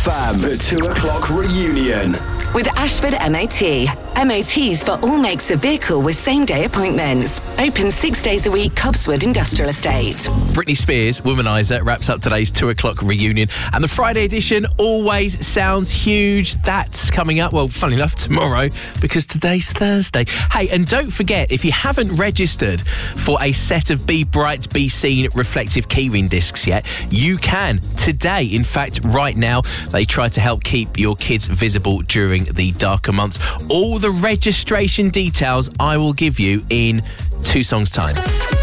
FM, the 2 o'clock reunion. With Ashford MOT. MOTs for all makes of vehicle with same-day appointments. Open 6 days a week, Cobswood Industrial Estate. Britney Spears, Womanizer, wraps up today's 2 o'clock reunion. And the Friday edition always sounds huge. That's coming up, well, funny enough, tomorrow, because today's Thursday. Hey, and don't forget, if you haven't registered for a set of Be Bright, Be Seen reflective keyring discs yet, you can today. In fact, right now, they try to help keep your kids visible during the darker months. All the registration details I will give you in 2 songs' time.